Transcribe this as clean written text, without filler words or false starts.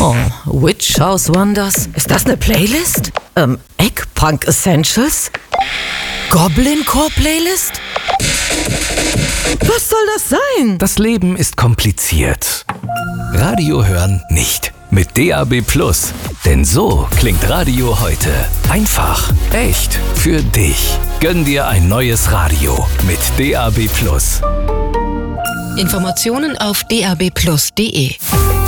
Oh, Witch House Wonders. Ist das eine Playlist? Eggpunk Essentials? Goblin Core Playlist? Was soll das sein? Das Leben ist kompliziert. Radio hören nicht. Mit DAB+. Denn so klingt Radio heute. Einfach, echt, für dich. Gönn dir ein neues Radio mit DAB+. Informationen auf dabplus.de.